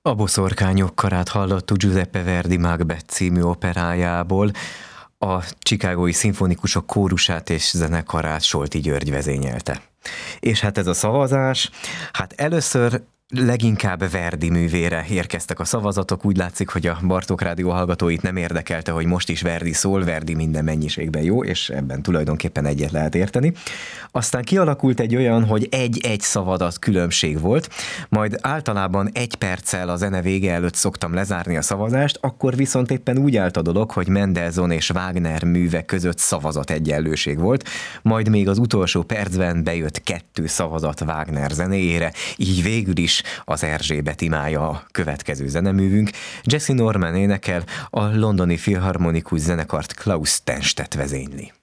A Boszorkányok karát hallottuk Giuseppe Verdi Macbeth című operájából. A Chicagói Szimfonikusok kórusát és zenekarát Solti György vezényelte. És hát ez a szavazás, hát először leginkább Verdi művére érkeztek a szavazatok. Úgy látszik, hogy a Bartók Rádió hallgatóit nem érdekelte, hogy most is Verdi szól, Verdi minden mennyiségben jó, és ebben tulajdonképpen egyet lehet érteni. Aztán kialakult egy olyan, hogy egy-egy szavazat különbség volt, majd általában 1 perccel a zene vége előtt szoktam lezárni a szavazást, akkor viszont éppen úgy állt a dolog, hogy Mendelssohn és Wagner művek között szavazat egyenlőség volt, majd még az utolsó percben bejött 2 szavazat Wagner zenéjére, így végül is az Erzsébet imája a következő zeneművünk. Jessye Norman énekel, a londoni filharmonikus zenekart Klaus Tennstedt vezényli.